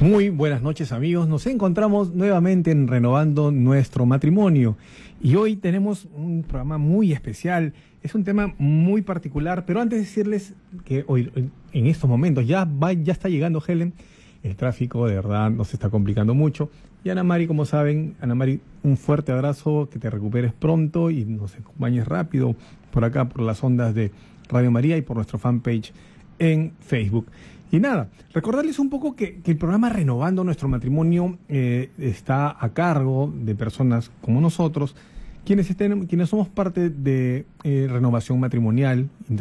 Muy buenas noches, amigos. Nos encontramos nuevamente en Renovando Nuestro Matrimonio y hoy tenemos un programa muy especial. Es un tema muy particular, pero antes de decirles que hoy, en estos momentos, ya está llegando Helen. El tráfico de verdad nos está complicando mucho. Y Ana Mari, como saben, Ana Mari, un fuerte abrazo, que te recuperes pronto y nos acompañes rápido por acá, por las ondas de Radio María y por nuestro fanpage en Facebook. Y nada, recordarles un poco que el programa Renovando Nuestro Matrimonio está a cargo de personas como nosotros, quienes somos parte de Renovación Matrimonial